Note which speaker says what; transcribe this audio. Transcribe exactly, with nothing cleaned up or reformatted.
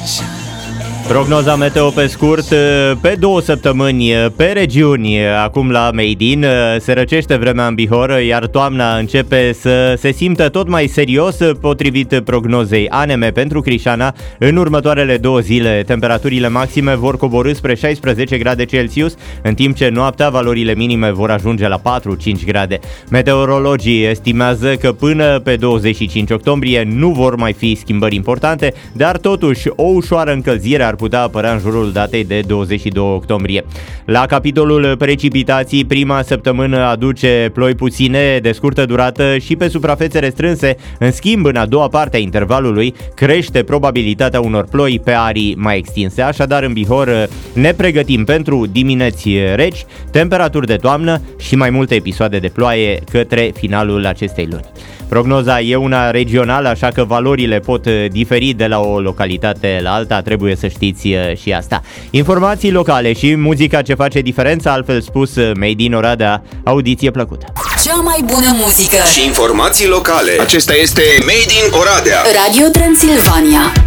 Speaker 1: Prognoza meteo pe scurt, pe două săptămâni pe regiuni, acum la Made in, se răcește vremea în Bihor, iar toamna începe să se simtă tot mai serios, potrivit prognozei A N M pentru Crișana. În următoarele două zile, temperaturile maxime vor coborî spre șaisprezece grade Celsius, în timp ce noaptea valorile minime vor ajunge la patru-cinci grade. Meteorologii estimează că până pe douăzeci și cinci octombrie nu vor mai fi schimbări importante, dar totuși o ușoară încălzire ar putea apărea în jurul datei de douăzeci și doi octombrie. La capitolul precipitații, prima săptămână aduce ploi puține de scurtă durată și pe suprafețe restrânse. În schimb, în a doua parte a intervalului crește probabilitatea unor ploi pe arii mai extinse. Așadar, în Bihor ne pregătim pentru dimineți reci, temperaturi de toamnă și mai multe episoade de ploaie către finalul acestei luni. Prognoza e una regională, așa că valorile pot diferi de la o localitate la alta, trebuie să știți și asta. Informații locale și muzica ce face diferența, altfel spus Made in Oradea, audiție plăcută.
Speaker 2: Cea mai bună muzică
Speaker 3: și informații locale. Acesta este Made in Oradea.
Speaker 2: Radio Transilvania.